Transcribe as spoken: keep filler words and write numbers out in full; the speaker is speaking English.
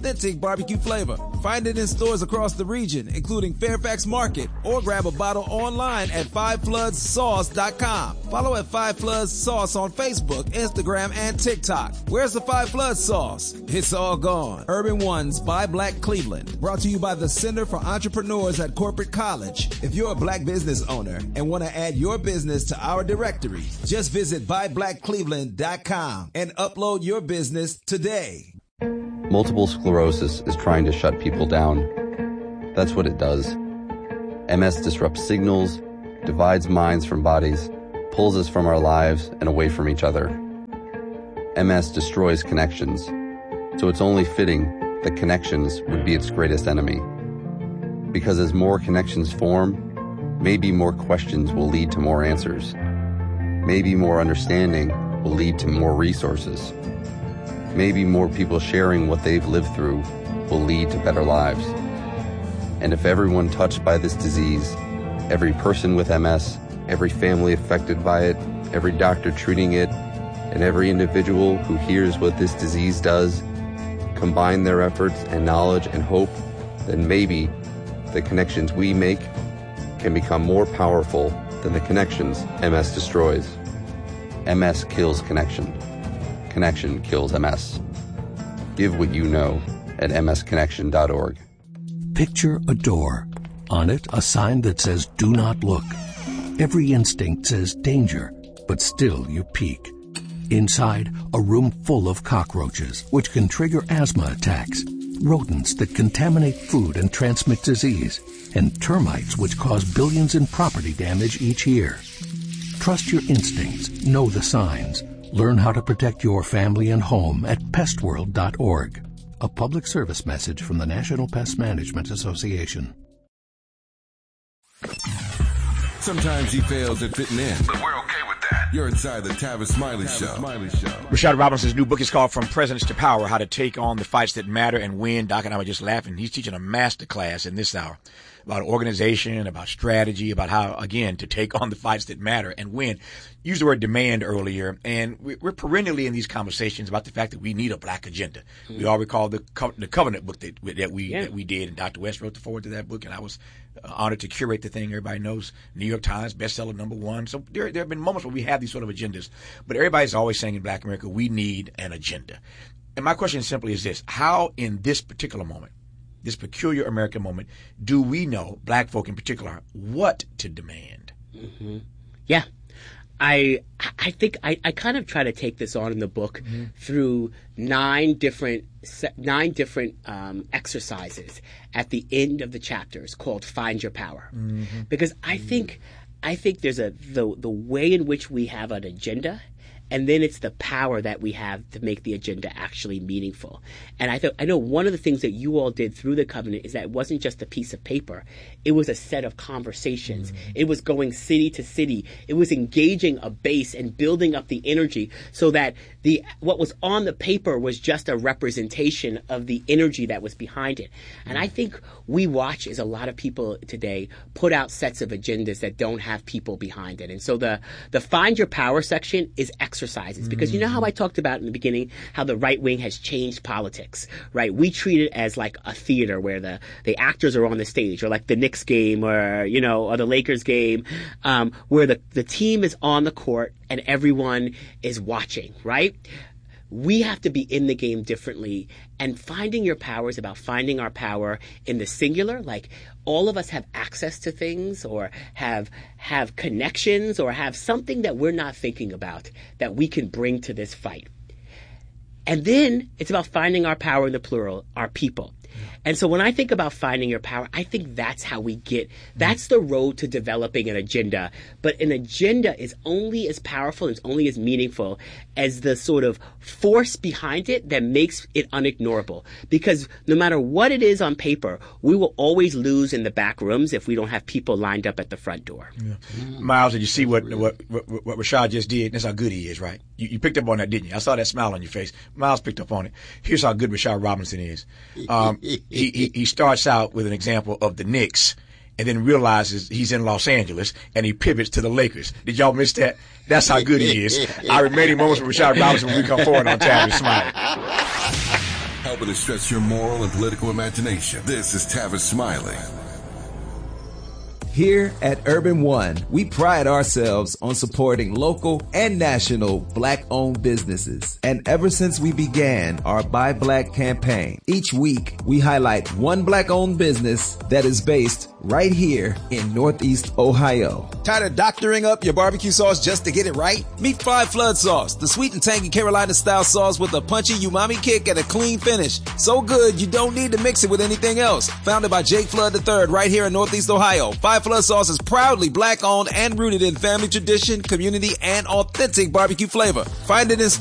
authentic barbecue flavor. Find it in stores across the region, including Fairfax Market, or grab a bottle online at five floods sauce dot com. Follow at Five Floods Sauce on Facebook, Instagram, and TikTok. Where's the Five Floods sauce? It's all gone. Urban Ones by Black Cleveland. Brought to you by the Center for Entrepreneurs at Corporate College. If you're a black business owner and want to add your business to our directory, just visit buy black cleveland dot com and upload your business today. Multiple sclerosis is trying to shut people down. That's what it does. M S disrupts signals, divides minds from bodies, pulls us from our lives and away from each other. M S destroys connections, so it's only fitting that connections would be its greatest enemy. Because as more connections form, maybe more questions will lead to more answers. Maybe more understanding will lead to more resources. Maybe more people sharing what they've lived through will lead to better lives. And if everyone touched by this disease, every person with M S, every family affected by it, every doctor treating it, and every individual who hears what this disease does, combine their efforts and knowledge and hope, then maybe the connections we make can become more powerful than the connections M S destroys. M S kills connection. Connection kills M S. Give what you know at m s connection dot org. Picture a door. On it, a sign that says, "Do not look." Every instinct says danger, but still you peek. Inside, a room full of cockroaches, which can trigger asthma attacks, rodents that contaminate food and transmit disease, and termites which cause billions in property damage each year. Trust your instincts. Know the signs. Learn how to protect your family and home at pest world dot org. A public service message from the National Pest Management Association. Sometimes you fail to fit in, but we're okay with that. You're inside the Tavis Smiley Show. Smiley Show. Rashad Robinson's new book is called From Presidents to Power, How to Take on the Fights That Matter and Win. Doc and I were just laughing. He's teaching a master class in this hour about organization, about strategy, about how, again, to take on the fights that matter and win. Used the word demand earlier, and we're perennially in these conversations about the fact that we need a black agenda. Mm-hmm. We all recall the, Co- the Covenant book that, that we yeah. that we did, and Doctor West wrote the foreword to that book, and I was honored to curate the thing. Everybody knows New York Times bestseller number one. So there, there have been moments where we have these sort of agendas, but everybody's always saying in Black America, we need an agenda. And my question simply is this: how, in this particular moment, this peculiar American moment, do we know, black folk in particular, what to demand? Mm-hmm. Yeah. I I think I, I kind of try to take this on in the book mm-hmm. through nine different nine different um, exercises at the end of the chapters called Find Your Power. Mm-hmm. Because I mm-hmm. think I think there's a the the way in which we have an agenda, and then it's the power that we have to make the agenda actually meaningful. And I th- I know one of the things that you all did through the Covenant is that it wasn't just a piece of paper. It was a set of conversations. Mm-hmm. It was going city to city. It was engaging a base and building up the energy so that the what was on the paper was just a representation of the energy that was behind it. And I think we watch as a lot of people today put out sets of agendas that don't have people behind it. And so the, the Find Your Power section is exercise. Exercises, because you know how I talked about in the beginning how the right wing has changed politics, right? We treat it as like a theater where the, the actors are on the stage, or like the Knicks game, or you know, or the Lakers game, um, where the, the team is on the court and everyone is watching, right? We have to be in the game differently, and finding your power is about finding our power in the singular. Like all of us have access to things, or have have connections, or have something that we're not thinking about that we can bring to this fight. And then it's about finding our power in the plural, our people. And so when I think about finding your power, I think that's how we get, that's the road to developing an agenda. But an agenda is only as powerful, it's only as meaningful as the sort of force behind it that makes it unignorable. Because no matter what it is on paper, we will always lose in the back rooms if we don't have people lined up at the front door. Yeah. Miles, did you see what, what, what, what Rashad just did? That's how good he is, right? You, you picked up on that, didn't you? I saw that smile on your face. Miles picked up on it. Here's how good Rashad Robinson is. Um, He, he he starts out with an example of the Knicks and then realizes he's in Los Angeles and he pivots to the Lakers. Did y'all miss that? That's how good he is. I remember moments with Rashad Robinson when we come forward on Tavis Smiley. helping to stretch your moral and political imagination. This is Tavis Smiley. Here at Urban One, we pride ourselves on supporting local and national Black-owned businesses. And ever since we began our Buy Black campaign, each week we highlight one Black-owned business that is based right here in Northeast Ohio. Tired of doctoring up your barbecue sauce just to get it right? Meet Five Flood Sauce, the sweet and tangy Carolina-style sauce with a punchy umami kick and a clean finish. So good, you don't need to mix it with anything else. Founded by Jake Flood the third right here in Northeast Ohio, Five Flood Sauce is proudly Black-owned and rooted in family tradition, community, and authentic barbecue flavor. Find it in stores